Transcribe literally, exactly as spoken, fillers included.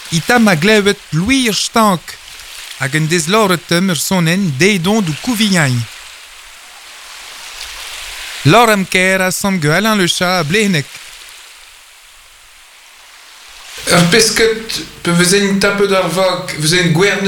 Ita ma glevet luir stank. Hag en dez lauretem ur sonen deidon du kouvignai. Laur am ker a sam ge Alain le chat a blenek. Ur pesket pe vezen tape d'ar vag, vezen gwern